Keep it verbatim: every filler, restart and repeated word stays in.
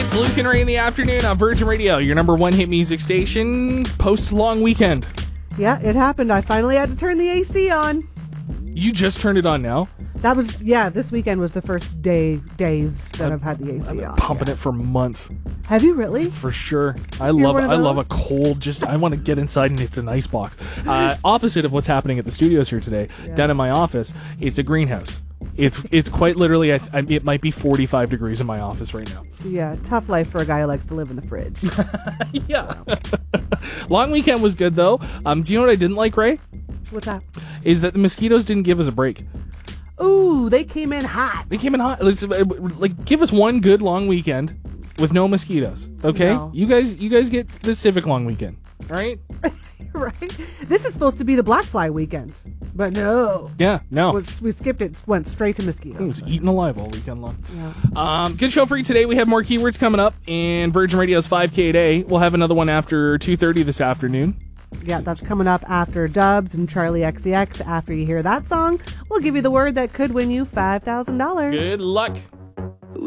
It's Luke and Ray in the afternoon on Virgin Radio, your number one hit music station, post-long weekend. Yeah, it happened. I finally had to turn the A C on. You just turned it on now? That was, yeah, this weekend was the first day, days that I've had the A C I've been on. pumping yeah. it for months. Have you really? For sure. I You're love one of I love a those? cold, just, I want to get inside and it's an ice box. Uh, opposite of what's happening at the studios here today, Yeah. down in my office, it's a greenhouse. It's it's quite literally, I, I, it might be forty-five degrees in my office right now. Yeah, tough life for a guy who likes to live in the fridge. Yeah. Long weekend was good, though. Um, do you know what I didn't like, Ray? What's that? Is that the mosquitoes didn't give us a break. Ooh, they came in hot. They came in hot. Let's, uh, Like, give us one good long weekend with no mosquitoes, okay? No. You guys, you guys get the Civic long weekend, all right? Right? This is supposed to be the black fly weekend, but no. Yeah, no. Was, we skipped it, went straight to It mosquitoes. was eaten alive all weekend long. Yeah. Um, good show for you today. We have more keywords coming up, and Virgin Radio's five K a day. We'll have another one after two thirty this afternoon. Yeah, that's coming up after Dubs and Charlie X C X. After you hear that song, we'll give you the word that could win you five thousand dollars. Good luck.